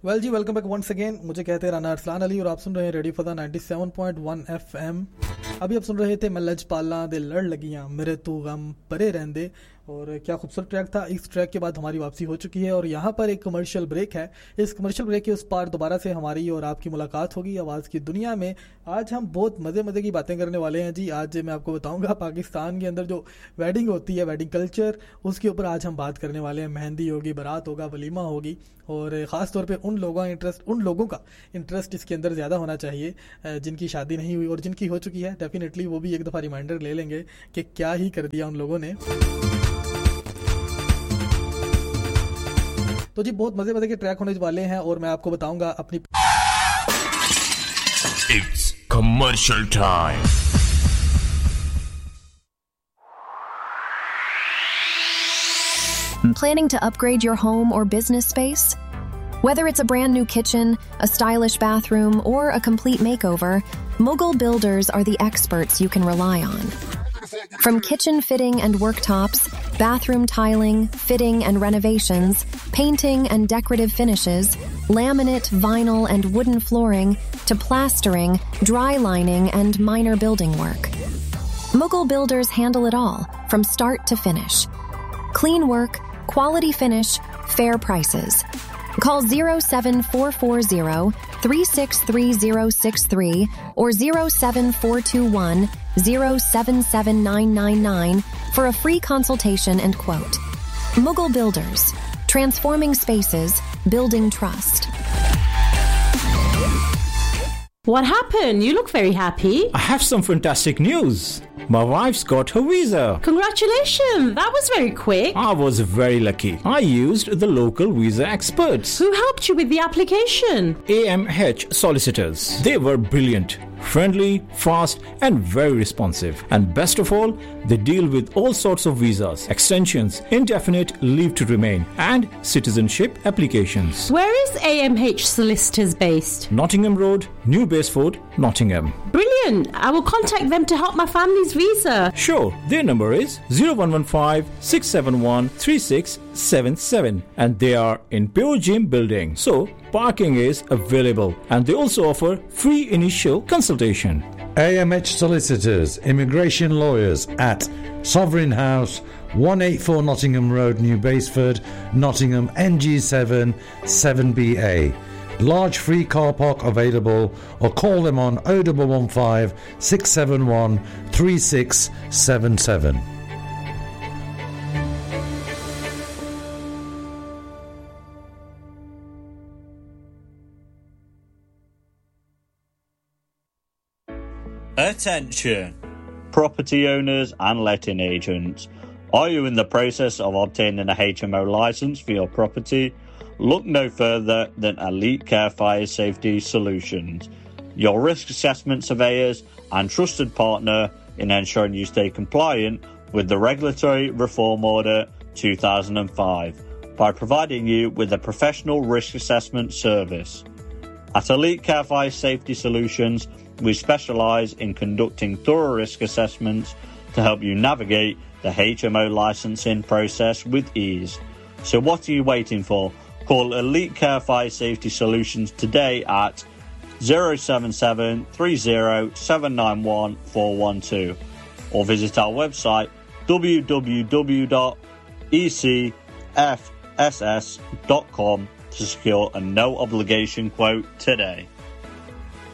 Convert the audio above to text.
Well जी, welcome back once again. मुझे कहते हैं राना अरसलान अली और आप सुन रहे हैं रेडियो फदा 97.1 FM। अभी आप सुन रहे थे मैं लज पाला दे लड़ लगियां मेरे तू गम परे रहंदे, और क्या खूबसूरत ट्रैक था। इस ट्रैक के बाद हमारी वापसी हो चुकी है और यहाँ पर एक कमर्शियल ब्रेक है। इस कमर्शियल ब्रेक के उस पार दोबारा से हमारी और आपकी मुलाकात होगी आवाज़ की दुनिया में। आज हम बहुत मज़े की बातें करने वाले हैं जी। आज मैं आपको बताऊंगा पाकिस्तान के अंदर जो वेडिंग होती है, वेडिंग कल्चर, उसके ऊपर आज हम बात करने वाले हैं। मेहंदी होगी, बारात होगा, वलीमा होगी, और ख़ास तौर पे उन लोगों का इंटरेस्ट इसके अंदर ज़्यादा होना चाहिए जिनकी शादी नहीं हुई, और जिनकी हो चुकी है डेफिनेटली वो भी एक दफ़ा रिमाइंडर ले लेंगे कि क्या ही कर दिया उन लोगों ने। तो जी बहुत मजे के ट्रैक होने वाले हैं और मैं आपको बताऊंगा अपनी It's commercial time. Planning to upgrade your home or business space? Whether it's a brand new kitchen, a stylish bathroom, or a complete makeover, Mughal Builders are the experts you can rely on. From kitchen fitting and worktops, bathroom tiling, fitting and renovations, painting and decorative finishes, laminate, vinyl and wooden flooring, to plastering, dry lining and minor building work. Mughal Builders handle it all, from start to finish. Clean work, quality finish, fair prices. Call 07440 363063 or 07421 077999 for a free consultation and quote. Mughal Builders, transforming spaces, building trust. What happened? You look very happy. I have some fantastic news. My wife's got her visa. Congratulations! That was very quick. I was very lucky. I used the local visa experts. Who helped you with the application? AMH solicitors. They were brilliant, friendly, fast and very responsive. And best of all, they deal with all sorts of visas, extensions, indefinite leave to remain and citizenship applications. Where is AMH Solicitors based? Nottingham Road, New Baseford, Nottingham. Brilliant! I will contact them to help my family's visa. Sure, their number is 0115 671 3677 and they are in Pure Gym building. So, parking is available and they also offer free initial consultation. AMH Solicitors, Immigration Lawyers at Sovereign House, 184 Nottingham Road, New Baseford, Nottingham, NG7 7BA. Large free car park available, or call them on 0115 671 3677. Attention, property owners and letting agents. Are you in the process of obtaining a HMO license for your property? Look no further than Elite Care Fire Safety Solutions, your risk assessment surveyors and trusted partner in ensuring you stay compliant with the Regulatory Reform Order 2005 by providing you with a professional risk assessment service. At Elite Care Fire Safety Solutions, we specialise in conducting thorough risk assessments to help you navigate the HMO licensing process with ease. So what are you waiting for? Call Elite Care Fire Safety Solutions today at 077 30 791 412 or visit our website www.ecfss.com to secure a no obligation quote today.